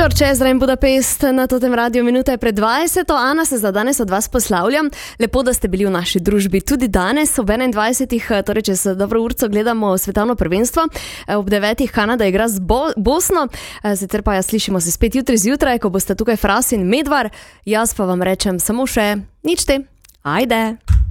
George Ezra in Budapest na Totem Radio, minuta je pred 20. Ana, se za danes od vas poslavljam. Lepo, da ste bili v naši družbi tudi danes. Ob 21. Torej čez dobro urco gledamo svetovno prvenstvo. Ob 9. Kanada igra z Bosno. Sicer pa slišimo se spet jutri zjutraj, ko boste tukaj Fras in Medvar. Jaz pa vam rečem samo še nič te. Ajde!